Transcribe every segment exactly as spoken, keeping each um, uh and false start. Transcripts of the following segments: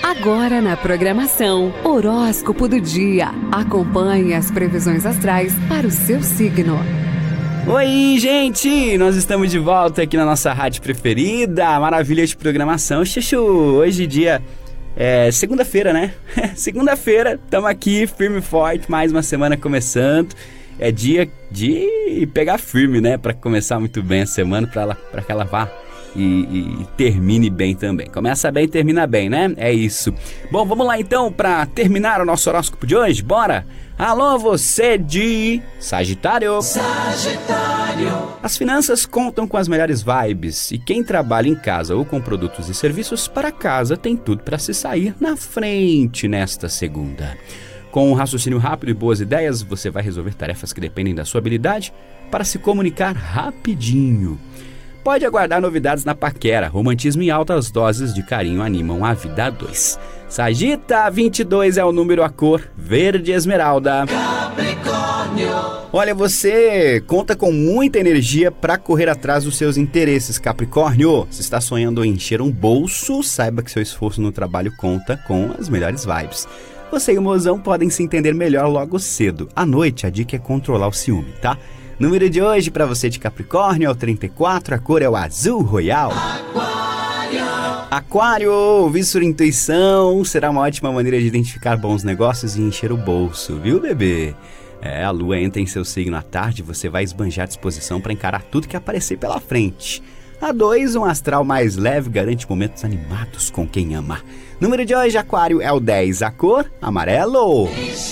Agora na programação, horóscopo do dia. Acompanhe as previsões astrais para o seu signo. Oi, gente! Nós estamos de volta aqui na nossa rádio preferida, maravilha de programação. Chuchu, hoje dia é segunda-feira, né? Segunda-feira, estamos aqui firme e forte, mais uma semana começando. É dia de pegar firme, né? Para começar muito bem a semana, para que ela vá e, e, e termine bem também. Começa bem e termina bem, né? É isso. Bom, vamos lá então para terminar o nosso horóscopo de hoje. Bora! Alô, você de Sagitário. Sagitário. As finanças contam com as melhores vibes e quem trabalha em casa ou com produtos e serviços para casa tem tudo para se sair na frente nesta segunda. Com um raciocínio rápido e boas ideias, você vai resolver tarefas que dependem da sua habilidade para se comunicar rapidinho. Pode aguardar novidades na paquera. Romantismo e altas doses de carinho animam a vida a dois. Sagita, vinte e dois é o número, a cor verde esmeralda. Capricórnio. Olha, você conta com muita energia para correr atrás dos seus interesses, Capricórnio. Se está sonhando em encher um bolso, saiba que seu esforço no trabalho conta com as melhores vibes. Você e o mozão podem se entender melhor logo cedo. À noite, a dica é controlar o ciúme, tá? Número de hoje para você de Capricórnio é o trinta e quatro, a cor é o azul royal. Aquário. Aquário, ouvir sua intuição será uma ótima maneira de identificar bons negócios e encher o bolso, viu, bebê? É, a lua entra em seu signo à tarde, você vai esbanjar a disposição para encarar tudo que aparecer pela frente. A dois, um astral mais leve garante momentos animados com quem ama. Número de hoje, Aquário, é o dez, a cor amarelo.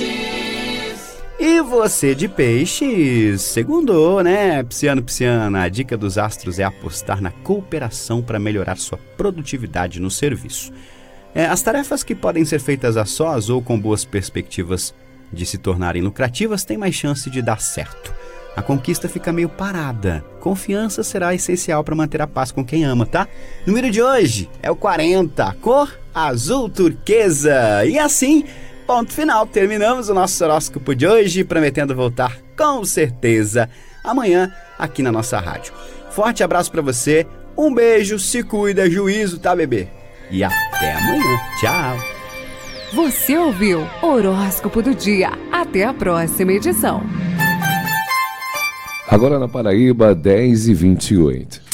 E você de Peixes, segundou, né? Pisciano, Pisciana, a dica dos astros é apostar na cooperação para melhorar sua produtividade no serviço. É, as tarefas que podem ser feitas a sós ou com boas perspectivas de se tornarem lucrativas têm mais chance de dar certo. A conquista fica meio parada. Confiança será essencial para manter a paz com quem ama, tá? Número de hoje é o quarenta, cor azul turquesa. E assim, ponto final, terminamos o nosso horóscopo de hoje, prometendo voltar com certeza amanhã aqui na nossa rádio. Forte abraço para você, um beijo, se cuida, juízo, tá, bebê? E até amanhã, tchau! Você ouviu Horóscopo do Dia. Até a próxima edição. Agora na Paraíba, dez e vinte e oito.